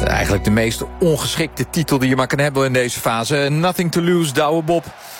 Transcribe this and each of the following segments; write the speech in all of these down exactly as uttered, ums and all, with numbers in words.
Eigenlijk de meest ongeschikte titel die je maar kan hebben in deze fase. Nothing to lose, Douwe Bob.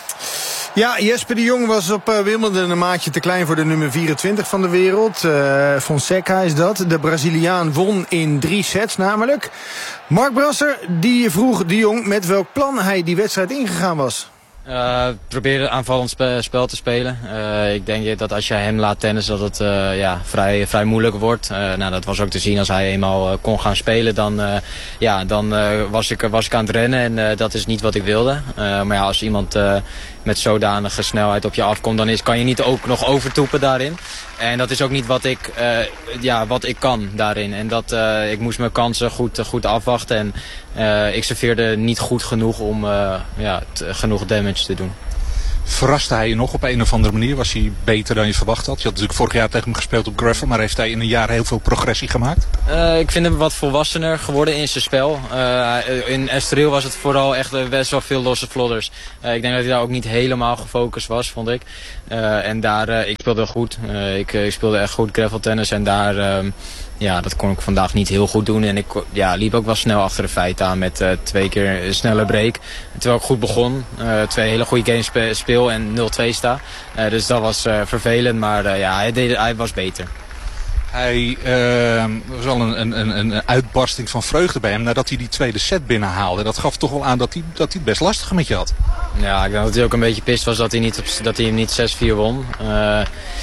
Ja, Jesper de Jong was op uh, Wimbledon een maatje te klein voor de nummer vierentwintig van de wereld. Uh, Fonseca is dat. De Braziliaan won in drie sets namelijk. Mark Brasser die vroeg de Jong met welk plan hij die wedstrijd ingegaan was. Uh, proberen aanvallend spe spel te spelen. Uh, ik denk dat als je hem laat tennissen dat het uh, ja, vrij, vrij moeilijk wordt. Uh, nou, dat was ook te zien als hij eenmaal uh, kon gaan spelen. Dan, uh, ja, dan uh, was, ik, was ik aan het rennen en uh, dat is niet wat ik wilde. Uh, maar ja, als iemand uh, met zodanige snelheid op je afkomt, dan is, kan je niet ook nog overtoepen daarin. En dat is ook niet wat ik, uh, ja, wat ik kan daarin. En dat, uh, ik moest mijn kansen goed, goed afwachten. En uh, ik serveerde niet goed genoeg om uh, ja, genoeg damage te doen. Verraste hij je nog op een of andere manier? Was hij beter dan je verwacht had? Je had natuurlijk vorig jaar tegen hem gespeeld op gravel, maar heeft hij in een jaar heel veel progressie gemaakt? Uh, ik vind hem wat volwassener geworden in zijn spel. Uh, in Estoril was het vooral echt best wel veel losse vlodders. Uh, ik denk dat hij daar ook niet helemaal gefocust was, vond ik. Uh, en daar, uh, ik speelde goed. Uh, ik, ik speelde echt goed gravel tennis en daar... Uh, Ja, dat kon ik vandaag niet heel goed doen. En ik ja, liep ook wel snel achter de feiten aan met uh, twee keer een snelle break. Terwijl ik goed begon. Uh, twee hele goede games spe speel en nul twee sta. Uh, dus dat was uh, vervelend, maar uh, ja, hij, deed, hij was beter. Hij uh, was wel een, een, een uitbarsting van vreugde bij hem nadat hij die tweede set binnenhaalde. Dat gaf toch wel aan dat hij, dat hij het best lastig met je had. Ja, ik denk dat hij ook een beetje pist was dat hij, niet op, dat hij hem niet zes vier won. Uh,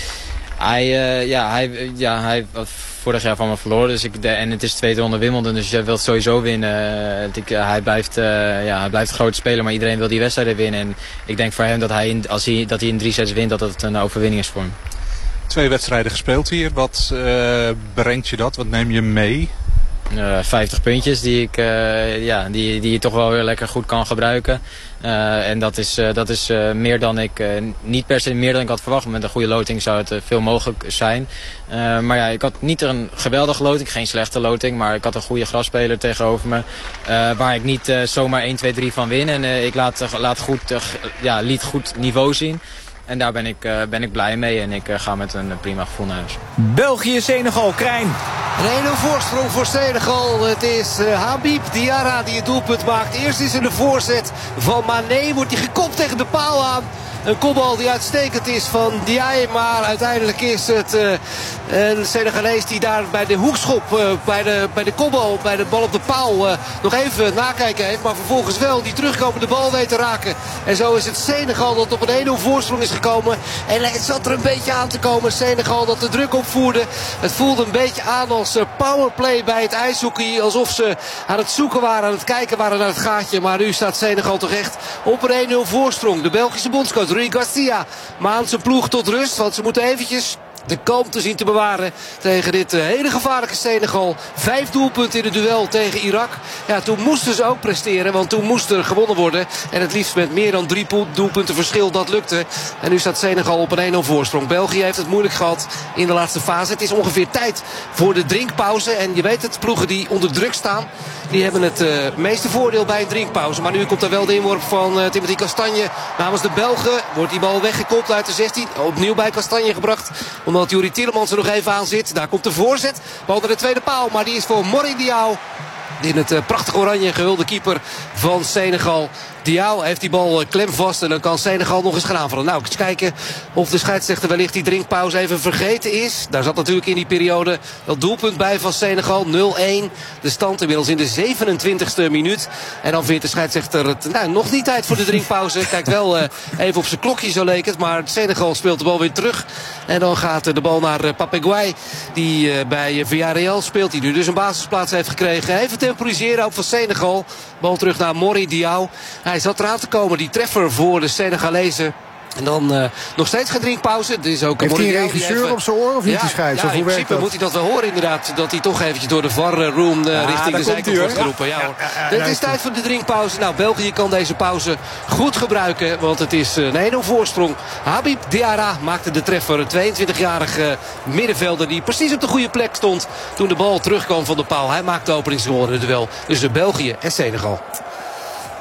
hij, uh, ja, hij, ja, hij vorig jaar van me verloren. Dus ik, de, en het is tweede ronde Wimbledon, dus je wilt sowieso winnen. Ik, uh, hij, blijft, uh, ja, hij blijft groot spelen, maar iedereen wil die wedstrijden winnen. En ik denk voor hem dat hij in, als hij, dat hij in drie sets wint, dat het een overwinning is voor hem. Twee wedstrijden gespeeld hier. Wat uh, brengt je dat? Wat neem je mee? Uh, vijftig puntjes die, ik, uh, ja, die, die je toch wel weer lekker goed kan gebruiken. Uh, en dat is, uh, dat is uh, meer dan ik, uh, niet per se meer dan ik had verwacht. Met een goede loting zou het uh, veel mogelijk zijn. Uh, maar ja, ik had niet een geweldige loting, geen slechte loting. Maar ik had een goede grasspeler tegenover me. Uh, waar ik niet uh, zomaar één, twee, drie van win. En uh, ik laat, uh, laat goed, uh, ja, liet goed niveau zien. En daar ben ik, uh, ben ik blij mee en ik uh, ga met een uh, prima gevoel naar huis. België, Senegal, Krijn. Een één nul voorsprong voor Senegal. Het is uh, Habib Diarra die het doelpunt maakt. Eerst is er de voorzet van Mané. Wordt hij gekopt tegen de paal aan. Een kopbal die uitstekend is van Diaye. Maar uiteindelijk is het uh, een Senegalees die daar bij de hoekschop, uh, bij, de, bij de kopbal, bij de bal op de paal uh, nog even nakijken heeft. Maar vervolgens wel die terugkomende bal weet te raken. En zo is het Senegal dat op een één nul voorsprong is gekomen. En het zat er een beetje aan te komen. Senegal dat de druk opvoerde. Het voelde een beetje aan als uh, powerplay bij het ijshockey. Alsof ze aan het zoeken waren, aan het kijken waren naar het gaatje. Maar nu staat Senegal toch echt op een één nul voorsprong. De Belgische bondscoach Rui Garcia maand zijn ploeg tot rust. Want ze moeten eventjes de kalmte zien te bewaren tegen dit hele gevaarlijke Senegal. Vijf doelpunten in het duel tegen Irak. Ja, toen moesten ze ook presteren, want toen moest er gewonnen worden. En het liefst met meer dan drie doelpunten verschil, dat lukte. En nu staat Senegal op een één nul voorsprong. België heeft het moeilijk gehad in de laatste fase. Het is ongeveer tijd voor de drinkpauze. En je weet het, ploegen die onder druk staan, die hebben het uh, meeste voordeel bij een drinkpauze. Maar nu komt er wel de inworp van uh, Timothy Castagne namens de Belgen. Wordt die bal weggekopt uit de zestien. Opnieuw bij Castagne gebracht, omdat Yuri Tielemans er nog even aan zit. Daar komt de voorzet. Bal naar de tweede paal, maar die is voor Mori Diaw. In het uh, prachtig oranje gehulde keeper van Senegal. Diaw heeft die bal uh, klemvast en dan kan Senegal nog eens gaan aanvallen. Nou, eens kijken of de scheidsrechter wellicht die drinkpauze even vergeten is. Daar zat natuurlijk in die periode dat doelpunt bij van Senegal. nul één. De stand inmiddels in de zevenentwintigste minuut. En dan vindt de scheidsrechter het nou, nog niet tijd voor de drinkpauze. Kijkt wel uh, even op zijn klokje, zo leek het. Maar Senegal speelt de bal weer terug. En dan gaat uh, de bal naar uh, Papegui. Die uh, bij uh, Villarreal speelt. Die nu dus een basisplaats heeft gekregen. Even temporiseren ook van Senegal. Bal terug naar Mori Diaw. Hij zat eraan te komen, die treffer voor de Senegalezen. En dan uh, nog steeds geen drinkpauze. Het is ook Heeft hij een regisseur even op zijn oor of niet, ja, die scheids? Ja, of hoe in principe dat? moet hij dat wel horen inderdaad. Dat hij toch eventjes door de V A R-room uh, ja, richting de zijkant wordt geroepen. Ja, ja, ja, ja, het is tijd voor de drinkpauze. Nou, België kan deze pauze goed gebruiken. Want het is een één nul voorsprong. Habib Diarra maakte de treffer. Een tweeëntwintigjarige middenvelder die precies op de goede plek stond toen de bal terugkwam van de paal. Hij maakte de openingsgoal in het duel tussen België en Senegal.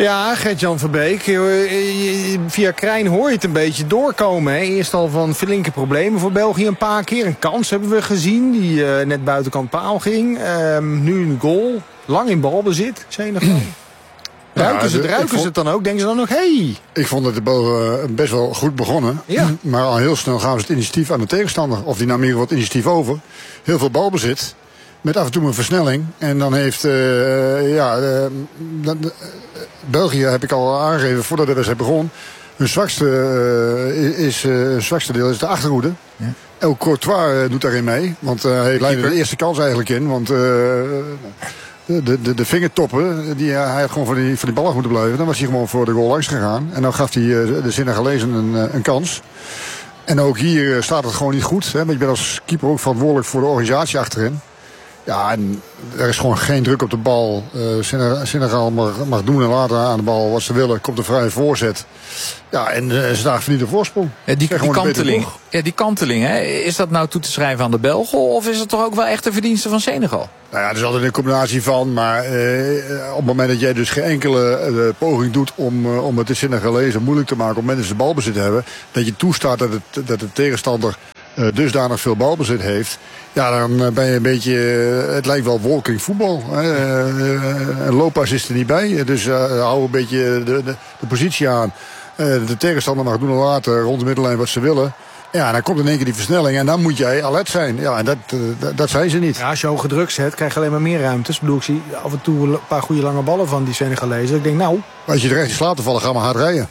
Ja, Gert-Jan Verbeek. Via Krijn hoor je het een beetje doorkomen. Hè. Eerst al van flinke problemen voor België een paar keer. Een kans hebben we gezien die uh, net buitenkant paal ging. Uh, nu een goal. Lang in balbezit. Senegal. Ruiken ze, ja, de, ruiken vond, ze het dan ook? Denken ze dan nog, hey. Ik vond dat de Belgen best wel goed begonnen. Ja. Maar al heel snel gaven ze het initiatief aan de tegenstander. Of die nam hier wat initiatief over. Heel veel balbezit. Met af en toe een versnelling. En dan heeft uh, ja, uh, uh, België, heb ik al aangegeven voordat de wedstrijd begon. Hun zwakste, uh, is, uh, hun zwakste deel is de achterhoede. Ja. El Courtois uh, doet daarin mee. Want uh, hij leidde de eerste kans eigenlijk in. Want uh, de, de, de vingertoppen, die, uh, hij had gewoon voor die, voor die bal af moeten blijven. Dan was hij gewoon voor de goal langs gegaan. En dan gaf hij uh, de Senegalezen een, uh, een kans. En ook hier staat het gewoon niet goed. Hè? Want je bent als keeper ook verantwoordelijk voor de organisatie achterin. Ja, en er is gewoon geen druk op de bal. Uh, Senegal mag, mag doen en laten aan de bal wat ze willen. Komt een vrije voorzet. Ja, en uh, ze dagen verdienen de voorsprong. Ja, die, die kanteling, ja, die kanteling hè? Is dat nou toe te schrijven aan de Belgen? Of is het toch ook wel echt de verdienste van Senegal? Nou ja, er is altijd een combinatie van. Maar uh, op het moment dat jij dus geen enkele uh, poging doet om, uh, om het de Senegalezen moeilijk te maken. Op het moment dat ze balbezit hebben. Dat je toestaat dat, het, dat de tegenstander uh, dusdanig veel balbezit heeft. Ja, dan ben je een beetje, het lijkt wel walking voetbal. Een looppas is er niet bij. Dus uh, hou een beetje de, de, de positie aan. Uh, de tegenstander mag doen en laten rond de middenlijn wat ze willen. Ja, en dan komt in één keer die versnelling en dan moet jij alert zijn. Ja, en dat, uh, dat, dat zijn ze niet. Ja, als je hoge druk zet, krijg je alleen maar meer ruimtes. Ik bedoel, ik zie af en toe een paar goede lange ballen van die Senegalezen. Ik denk, nou... Als je er echt in slaat te vallen, ga maar hard rijden.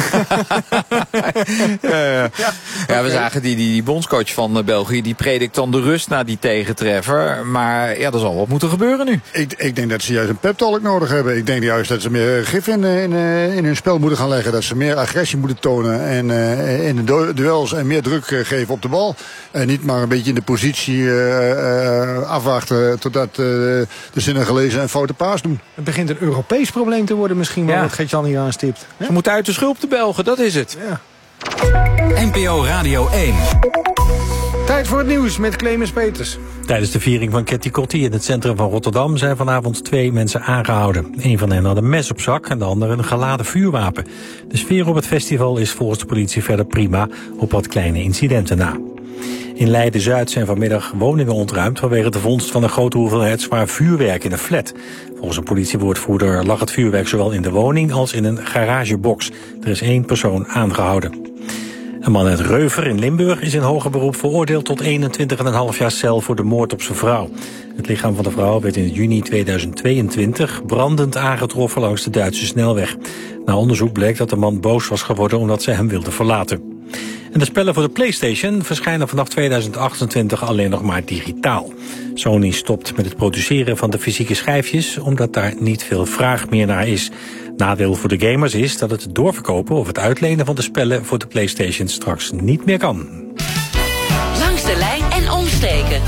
ja, ja. ja, we okay. zagen die, die, die bondscoach van België, die predikt dan de rust na die tegentreffer. Maar ja, er zal wat moeten gebeuren nu. Ik, ik denk dat ze juist een pep-talk nodig hebben. Ik denk juist dat ze meer gif in, in, in hun spel moeten gaan leggen. Dat ze meer agressie moeten tonen en uh, in de duels en meer druk uh, geven op de bal. En niet maar een beetje in de positie uh, uh, afwachten totdat uh, de Senegalezen een foute paas doen. Het begint een Europees probleem te worden misschien wel. Ja. Wat Gert-Jan hier aanstipt. Ze moeten uit de schulp de Belgen, dat is het. Ja. N P O Radio één. Tijd voor het nieuws met Clemens Peters. Tijdens de viering van Ketty Kotti in het centrum van Rotterdam zijn vanavond twee mensen aangehouden. Een van hen had een mes op zak en de ander een geladen vuurwapen. De sfeer op het festival is volgens de politie verder prima, op wat kleine incidenten na. In Leiden-Zuid zijn vanmiddag woningen ontruimd vanwege de vondst van een grote hoeveelheid zwaar vuurwerk in een flat. Volgens een politiewoordvoerder lag het vuurwerk zowel in de woning als in een garagebox. Er is één persoon aangehouden. Een man uit Reuver in Limburg is in hoger beroep veroordeeld tot eenentwintig komma vijf jaar cel voor de moord op zijn vrouw. Het lichaam van de vrouw werd in juni tweeduizend tweeëntwintig brandend aangetroffen langs de Duitse snelweg. Na onderzoek bleek dat de man boos was geworden omdat ze hem wilde verlaten. En de spellen voor de PlayStation verschijnen vanaf tweeduizend achtentwintig alleen nog maar digitaal. Sony stopt met het produceren van de fysieke schijfjes omdat daar niet veel vraag meer naar is. Nadeel voor de gamers is dat het doorverkopen of het uitlenen van de spellen voor de PlayStation straks niet meer kan. Langs de lijn en omsteken.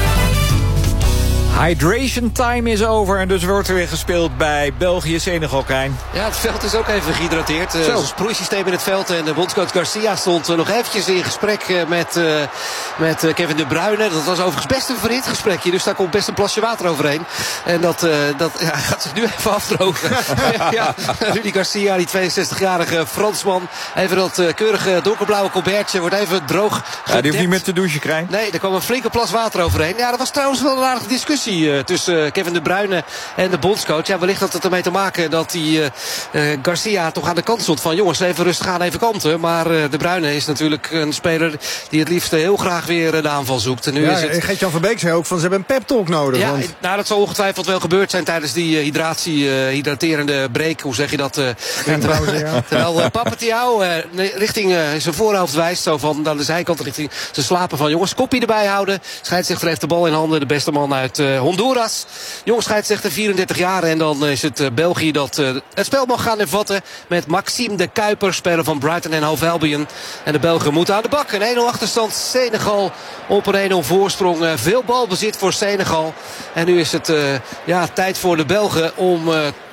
Hydration time is over en dus wordt er weer gespeeld bij België-Senegal, Krijn. Ja, het veld is ook even gehydrateerd. Uh, Zo'n sproeisysteem in het veld. En de bondscoach Garcia stond uh, nog eventjes in gesprek uh, met, uh, met uh, Kevin De Bruyne. Dat was overigens best een verhit gesprekje. Dus daar komt best een plasje water overheen. En dat, uh, dat ja, hij gaat zich nu even afdrogen. ja, Rudy Garcia, die tweeënzestigjarige Fransman. Even dat uh, keurige donkerblauwe colbertje wordt even droog gedempt. Ja, die hoeft niet meer te douchen, Krijn. Nee, er kwam een flinke plas water overheen. Ja, dat was trouwens wel een aardige discussie. Uh, tussen Kevin De Bruyne en de bondscoach. Ja, wellicht had het ermee te maken dat die uh, uh, Garcia toch aan de kant stond van jongens, even rustig aan, even kanten. Maar uh, De Bruyne is natuurlijk een speler die het liefst heel graag weer uh, de aanval zoekt. En nu ja, is het... Gert-Jan Verbeek zei ook van ze hebben een pep-talk nodig. Ja, want... nou, dat zal ongetwijfeld wel gebeurd zijn tijdens die uh, hydratie, uh, hydraterende break. Hoe zeg je dat? Uh, terwijl ja. terwijl uh, Papetiao uh, richting uh, zijn voorhoofd wijst. Zo van aan de zijkant richting zijn slapen van jongens, kopje erbij houden. Scheidsrechter heeft de bal in handen. De beste man uit uh, Honduras. Jonge scheidsrechter, vierendertig jaar. En dan is het uh, België dat uh, het spel mag gaan invatten. Met Maxime de Kuiper, speler van Brighton en Hove Albion. En de Belgen moeten aan de bak. Een één nul achterstand. Senegal op een één nul voorsprong. Uh, veel balbezit voor Senegal. En nu is het uh, ja, tijd voor de Belgen om... Uh,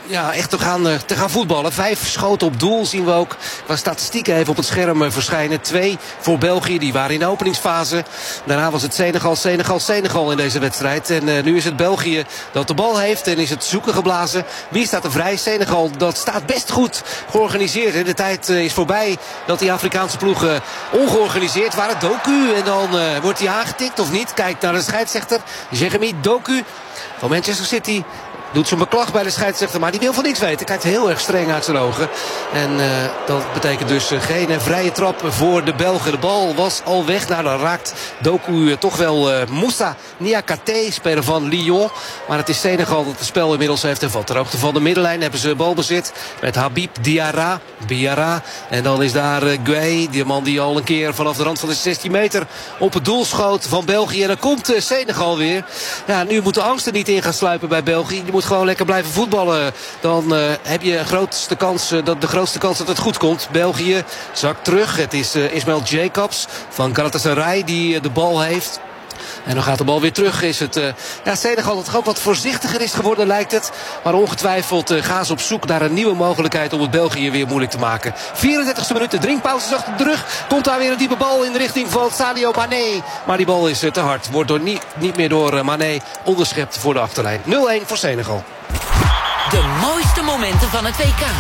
ja, echt te gaan, te gaan voetballen. Vijf schoten op doel zien we ook. Qua statistieken even op het scherm verschijnen. Twee voor België, die waren in de openingsfase. Daarna was het Senegal, Senegal, Senegal in deze wedstrijd. En uh, nu is het België dat de bal heeft en is het zoeken geblazen. Wie staat er vrij? Senegal, dat staat best goed georganiseerd. Hè. De tijd uh, is voorbij dat die Afrikaanse ploegen ongeorganiseerd waren. Doku, en dan uh, wordt hij aangetikt of niet. Kijkt naar de scheidsrechter. Jeremy Doku van Manchester City. Doet zijn beklag bij de scheidsrechter, maar die wil van niks weten. Kijkt heel erg streng uit zijn ogen. En uh, dat betekent dus uh, geen uh, vrije trap voor de Belgen. De bal was al weg. Nou, dan raakt Doku uh, toch wel uh, Moussa Niakate, speler van Lyon. Maar het is Senegal dat het spel inmiddels heeft. En van ter hoogte van de middenlijn hebben ze balbezit met Habib Diarra. Biarra. En dan is daar uh, Gueye, die man die al een keer vanaf de rand van de zestien meter op het doel schoot van België. En dan komt uh, Senegal weer. Ja, nu moet de angst er niet in gaan sluipen bij België. Je moet gewoon lekker blijven voetballen. Dan uh, heb je grootste kans, uh, dat, de grootste kans dat het goed komt. België zakt terug. Het is uh, Ismail Jacobs van Galatasaray die uh, de bal heeft. En dan gaat de bal weer terug. Is het uh, ja, Senegal dat ook wat voorzichtiger is geworden, lijkt het. Maar ongetwijfeld uh, gaan ze op zoek naar een nieuwe mogelijkheid om het België weer moeilijk te maken. vierendertigste minuut, de drinkpauze is achter de rug. Komt daar weer een diepe bal in de richting van Sadio Mané. Maar die bal is uh, te hard. Wordt door niet, niet meer door uh, Mané onderschept voor de achterlijn. nul-een voor Senegal. De mooiste momenten van het W K.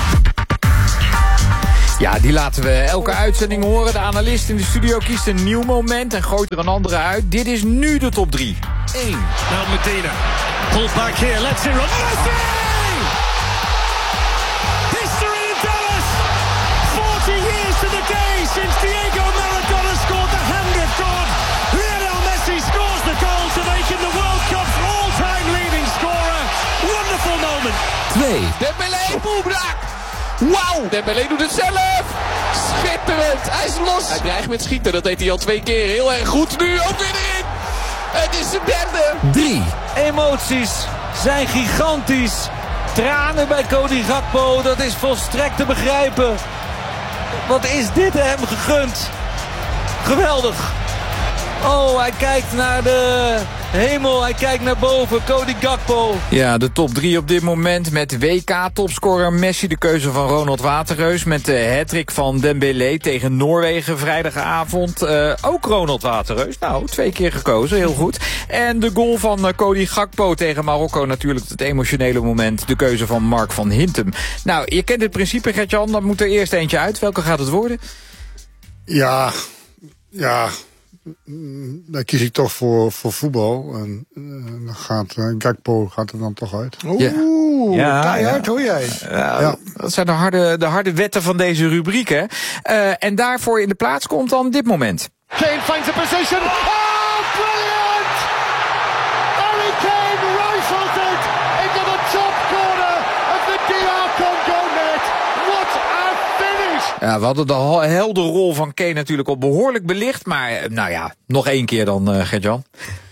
Ja, die laten we elke uitzending horen. De analist in de studio kiest een nieuw moment en gooit er een andere uit. Dit is nu de top drie. één. Now Medina. Pull back here. Let's it run. Messi! History in Dallas. forty years to the day since Diego Maradona scored the hand of God. Lionel Messi scores the goal to make him the World Cup's all-time leading scorer. Wonderful moment. twee. Dembélé, boelbraak. Wauw, Dembélé doet het zelf. Schitterend, hij is los. Hij dreigt met schieten, dat deed hij al twee keer. Heel erg goed, nu ook weer erin. Het is de derde. drie. Emoties zijn gigantisch. Tranen bij Cody Gakpo, dat is volstrekt te begrijpen. Wat is dit hem gegund. Geweldig. Oh, hij kijkt naar de hemel, hij kijkt naar boven, Cody Gakpo. Ja, de top drie op dit moment met W K-topscorer Messi, de keuze van Ronald Waterreus, met de hattrick van Dembélé tegen Noorwegen vrijdagavond. Uh, ook Ronald Waterreus, nou, twee keer gekozen, heel goed. En de goal van uh, Cody Gakpo tegen Marokko, natuurlijk het emotionele moment, de keuze van Mark van Hintem. Nou, je kent het principe, Gert-Jan, dan moet er eerst eentje uit. Welke gaat het worden? Ja, ja... Dan kies ik toch voor, voor voetbal. En uh, dan gaat uh, Gakpo gaat er dan toch uit. Oeh, ja, keihard ja. hoor jij. Ja, ja. Dat zijn de harde, de harde wetten van deze rubriek, hè. Uh, en daarvoor in de plaats komt dan dit moment. Kane finds a position. Oh, brilliant! Harry Kane rifles it into the top corner of the D R Congo net. What a finish! Ja, we hadden de heldere rol van Kane natuurlijk al behoorlijk belicht. Maar nou ja, nog één keer dan, uh, Gert-Jan.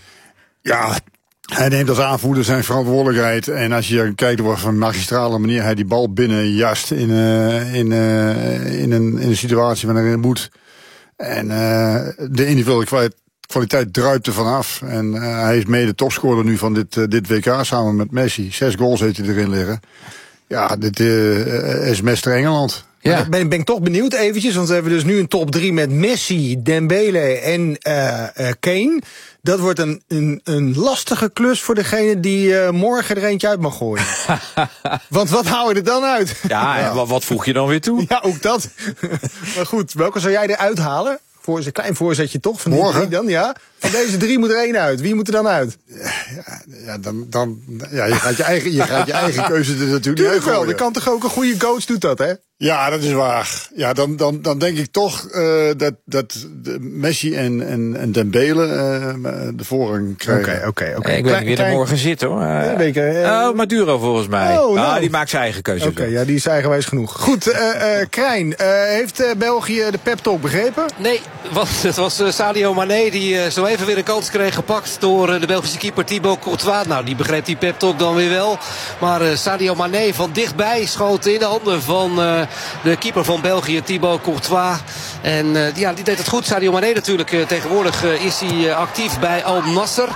Ja, hij neemt als aanvoerder zijn verantwoordelijkheid. En als je kijkt op een magistrale manier hij die bal binnenjast in, uh, in, uh, in, een, in een situatie waarin het moet. En uh, de individuele kwaliteit druipt er vanaf. En uh, hij is mede topscorer nu van dit, uh, dit W K samen met Messi. Zes goals heeft hij erin liggen. Ja, dit uh, is Mister Engeland. Ja. Ben, ben ik toch benieuwd eventjes, want we hebben dus nu een top drie met Messi, Dembélé en uh, uh, Kane. Dat wordt een, een, een lastige klus voor degene die uh, morgen er eentje uit mag gooien. Want wat hou je er dan uit? Ja, ja. Wat voeg je dan weer toe? Ja, ook dat. Maar goed, welke zou jij eruit halen? Voor een klein voorzetje toch? Van die morgen? Drie dan, ja. Van deze drie moet er één uit. Wie moet er dan uit? Ja, ja, dan, dan, ja je gaat je eigen, je gaat je eigen keuze er natuurlijk Tuurlijk niet wel, er kan toch ook een goede coach doet dat, hè? Ja, dat is waar. Ja, dan, dan, dan denk ik toch uh, dat, dat de Messi en, en, en Dembele uh, de voorrang krijgen. Oké, oké, oké. Ik weet niet wie er morgen zit, hoor. Uh, ja, ik, uh, oh, Maduro volgens mij. Oh, nou. ah, die maakt zijn eigen keuze. Oké, okay, ja, die is eigenwijs genoeg. Goed, uh, uh, Krijn, uh, heeft uh, België de pep talk begrepen? Nee, want het was uh, Sadio Mané die uh, zo even weer een kans kreeg gepakt door uh, de Belgische keeper Thibaut Courtois. Nou, die begreep die pep talk dan weer wel. Maar uh, Sadio Mané van dichtbij schoot in de handen van uh, de keeper van België, Thibaut Courtois. En uh, ja, die deed het goed. Sadio Mané natuurlijk. Uh, tegenwoordig uh, is hij uh, actief bij Al Nassr.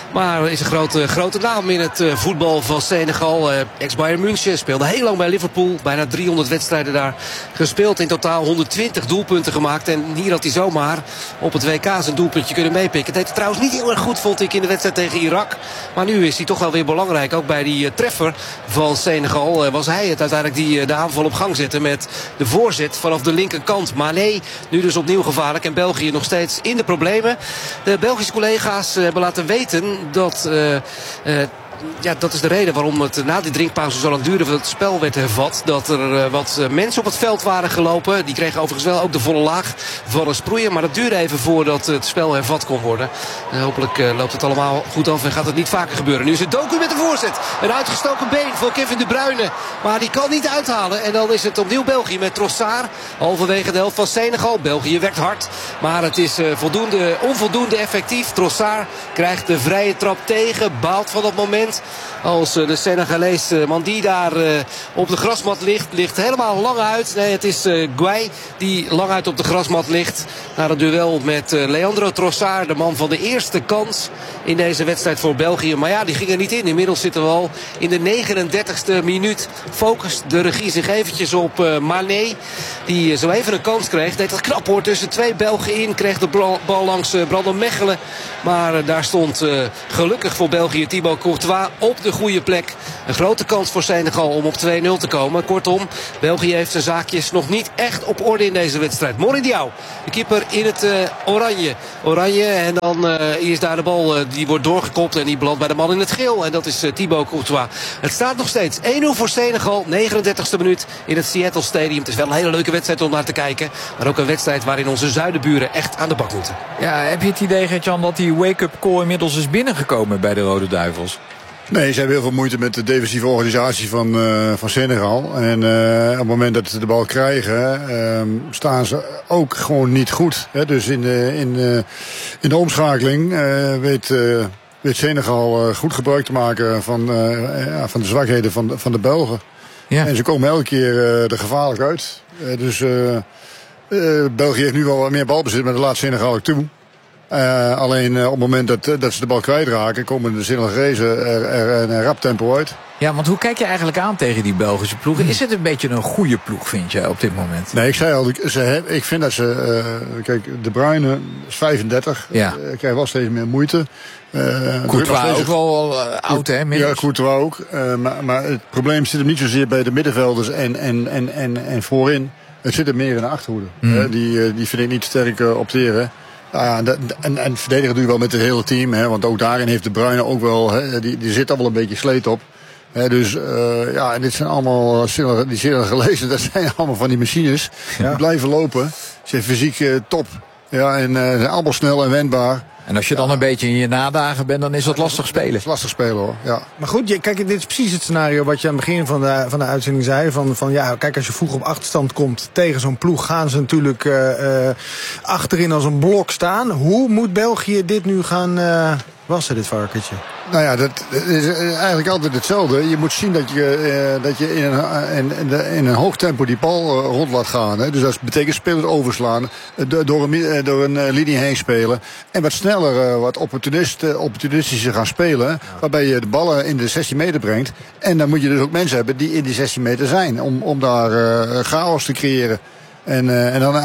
Maar is een grote, grote naam in het uh, voetbal van Senegal. Uh, Ex-Bayern München, speelde heel lang bij Liverpool. Bijna driehonderd wedstrijden daar gespeeld. In totaal honderdtwintig doelpunten gemaakt. En hier had hij zomaar op het W K zijn doelpuntje kunnen meepikken. Het deed het trouwens niet heel erg goed, vond ik, in de wedstrijd tegen Irak. Maar nu is hij toch wel weer belangrijk. Ook bij die uh, treffer van Senegal uh, was hij het uiteindelijk die uh, de aanval op gang zette. Met de voorzet vanaf de linkerkant. Mané nu dus opnieuw gevaarlijk. En België nog steeds in de problemen. De Belgische collega's uh, hebben laten weten dat... Uh, uh, Ja, dat is de reden waarom het na die drinkpauze zo lang duurde voordat het spel werd hervat. Dat er uh, wat uh, mensen op het veld waren gelopen. Die kregen overigens wel ook de volle laag van een sproeier. Maar dat duurde even voordat het spel hervat kon worden. Uh, hopelijk uh, loopt het allemaal goed af en gaat het niet vaker gebeuren. Nu is het Doku met de voorzet. Een uitgestoken been voor Kevin De Bruyne. Maar die kan niet uithalen. En dan is het opnieuw België met Trossard. Halverwege de helft van Senegal. België werkt hard. Maar het is uh, voldoende, onvoldoende effectief. Trossard krijgt de vrije trap tegen. Baalt van dat moment. Als de Senegalese man die daar uh, op de grasmat ligt. Ligt helemaal lang uit. Nee, het is uh, Gueye die lang uit op de grasmat ligt. Na het duel met uh, Leandro Trossard. De man van de eerste kans in deze wedstrijd voor België. Maar ja, die ging er niet in. Inmiddels zitten we al in de negenendertigste minuut. Focust de regie zich eventjes op uh, Mané. Die uh, zo even een kans kreeg. Deed dat knap hoor. Tussen twee Belgen in. Kreeg de bal langs uh, Brandon Mechelen. Maar uh, daar stond uh, gelukkig voor België Thibaut Courtois op de goede plek. Een grote kans voor Senegal om op twee nul te komen. Kortom, België heeft zijn zaakjes nog niet echt op orde in deze wedstrijd. Mori Diaw, de keeper in het uh, oranje. Oranje en dan uh, is daar de bal, uh, die wordt doorgekopt en die belandt bij de man in het geel. En dat is uh, Thibaut Courtois. Het staat nog steeds één nul voor Senegal. negenendertigste minuut in het Seattle Stadium. Het is wel een hele leuke wedstrijd om naar te kijken. Maar ook een wedstrijd waarin onze zuidenburen echt aan de bak moeten. Ja, heb je het idee, Gert-Jan, dat die wake-up call inmiddels is binnengekomen bij de Rode Duivels? Nee, ze hebben heel veel moeite met de defensieve organisatie van, uh, van Senegal. En uh, op het moment dat ze de bal krijgen, uh, staan ze ook gewoon niet goed. Hè? Dus in de, in, uh, in de omschakeling uh, weet, uh, weet Senegal uh, goed gebruik te maken van, uh, ja, van de zwakheden van de, van de Belgen. Ja. En ze komen elke keer uh, er gevaarlijk uit. Uh, dus uh, uh, België heeft nu wel wat meer balbezit, maar dat laat Senegal ook toe. Uh, alleen uh, op het moment dat, dat ze de bal kwijtraken, komen de Senegalezen er, er een rap tempo uit. Ja, want hoe kijk je eigenlijk aan tegen die Belgische ploegen? Is het een beetje een goede ploeg, vind je, op dit moment? Nee, ik zei al, ze heb, ik vind dat ze... Uh, kijk, De Bruyne is vijfendertig. Ja. Uh, krijgt wel steeds meer moeite. Uh, Courtois ook wel uh, oud, hè? Middels. Ja, Courtois ook. Uh, maar, maar het probleem zit hem niet zozeer bij de middenvelders en, en, en, en, en voorin. Het zit er meer in de achterhoede. Mm. Uh, die, uh, die vind ik niet sterk uh, opteren. Ja, en, en verdedigen doe je wel met het hele team. Hè, want ook daarin heeft De Bruyne ook wel... Hè, die, die zit al wel een beetje sleet op. Hè, dus uh, ja, en dit zijn allemaal... Die zullen gelezen, dat zijn allemaal van die machines. Ja. Die blijven lopen. Ze zijn fysiek uh, top. Ja, en uh, zijn allemaal snel en wendbaar. En als je dan een beetje in je nadagen bent, dan is dat lastig spelen. Dat is lastig spelen, hoor. Ja. Maar goed, je, kijk, dit is precies het scenario wat je aan het begin van de, van de uitzending zei. Van, van ja, kijk, als je vroeg op achterstand komt tegen zo'n ploeg, gaan ze natuurlijk uh, uh, achterin als een blok staan. Hoe moet België dit nu gaan uh, wassen, dit varkentje? Nou ja, dat is eigenlijk altijd hetzelfde. Je moet zien dat je, uh, dat je in, een, in, in een hoog tempo die bal uh, rond laat gaan. Hè. Dus dat betekent spelers overslaan, uh, door een, uh, door een uh, linie heen spelen. En wat sneller, uh, wat opportunist, uh, opportunistischer gaan spelen. Ja. Waarbij je de ballen in de zestien meter brengt. En dan moet je dus ook mensen hebben die in die zestien meter zijn. Om, om daar uh, chaos te creëren. En, uh, en dan